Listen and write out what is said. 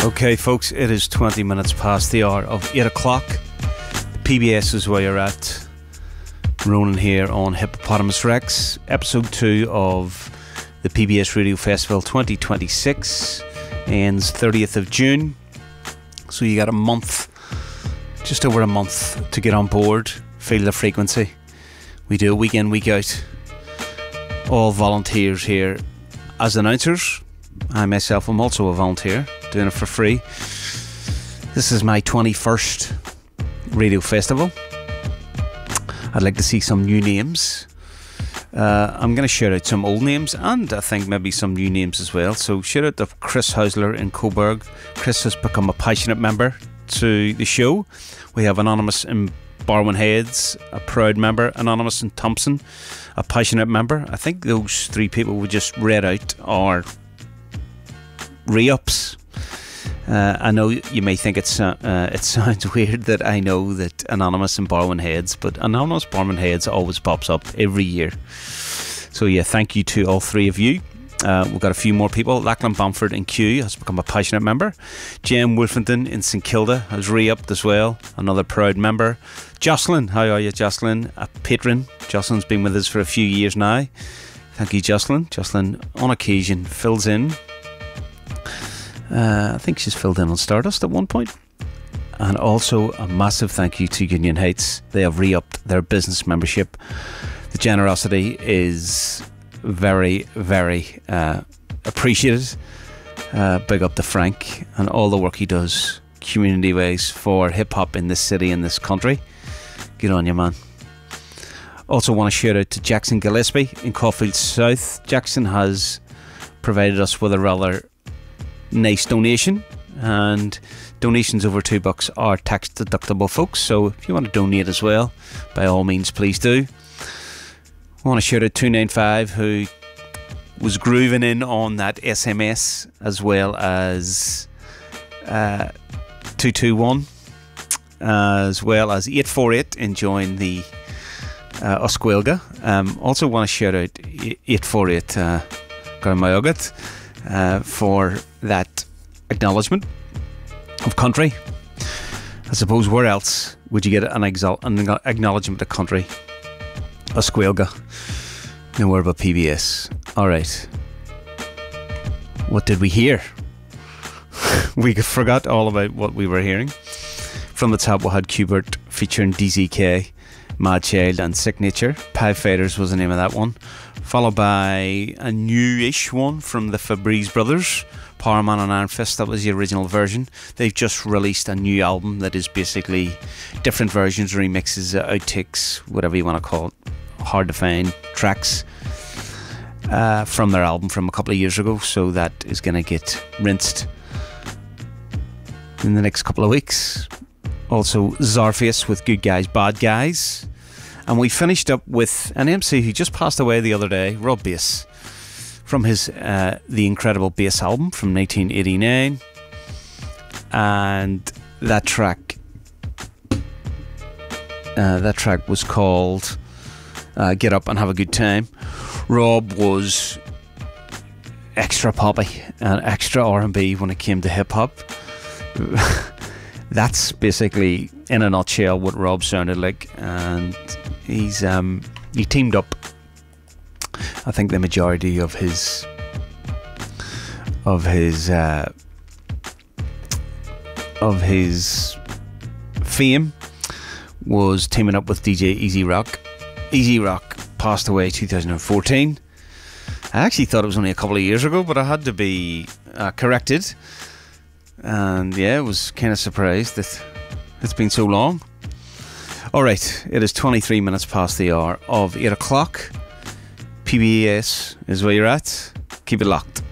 Okay, folks, it is 20 minutes past the hour of 8 o'clock. PBS is where you're at. Ronan here on Hippopotamus Rex, episode 2 of the PBS Radio Festival 2026. Ends 30th of June. So you got a month, just over a month to get on board, feel the frequency. We do it week in, week out. All volunteers here as announcers. I myself am also a volunteer, doing it for free. This is my 21st radio festival. I'd like to see some new names. I'm going to shout out some old names and I think maybe some new names as well. So shout out to Chris Hausler in Coburg. Chris has become a passionate member to the show. We have Anonymous in Barwon Heads, a proud member. Anonymous in Thompson, a passionate member. I think those three people we just read out are re-ups. I know you may think it sounds weird that I know that Anonymous in Barwon Heads, but Anonymous Barwon Heads always pops up every year. So yeah, thank you to all three of you. We've got a few more people. Lachlan Bamford in Kew has become a passionate member. Jem Wolfington in St Kilda has re-upped as well, another proud member. Jocelyn, how are you, Jocelyn? A patron. Jocelyn's been with us for a few years now. Thank you, Jocelyn. Jocelyn, on occasion, fills in. I think she's filled in on Stardust at one point. And also a massive thank you to Union Heights. They have re-upped their business membership. The generosity is very, very appreciated. Big up to Frank and all the work he does community wise for hip hop in this city and this country. Good on you, man. Also want to shout out to Jackson Gillespie in Caulfield South. Jackson has provided us with a rather nice donation, and donations over $2 are tax deductible, folks, so if you want to donate as well, by all means please do. I want to shout out 295 who was grooving in on that SMS, as well as 221, as well as 848 enjoying the Osquilga. Also want to shout out 848 Garmayogat for that acknowledgement of country. I suppose where else would you get an acknowledgement of country? Osquilga. Nowhere but PBS. Alright. What did we hear? We forgot all about what we were hearing. From the top we had Qbert featuring DZK, Mad Child and Sick Nature. Pie Fighters was the name of that one. Followed by a new-ish one from the Fabrice Brothers, Power Man and Iron Fist. That was the original version. They've just released a new album that is basically different versions, remixes, outtakes, whatever you want to call it, hard to find tracks from their album from a couple of years ago. So that is going to get rinsed in the next couple of weeks. Also Zarface with Good Guys, Bad Guys. And we finished up with an MC who just passed away the other day, Rob Bass, from his The Incredible Bass album from 1989. And that track was called Get Up and Have a Good Time. Rob was extra poppy and extra R&B when it came to hip-hop. That's basically, in a nutshell, what Rob sounded like. And he teamed up, I think, the majority of his fame was teaming up with DJ Easy Rock. Easy Rock passed away 2014. I actually thought it was only a couple of years ago, but I had to be corrected. And yeah, I was kind of surprised that it's been so long. Alright, it is 23 minutes past the hour of 8 o'clock. PBS is where you're at. Keep it locked.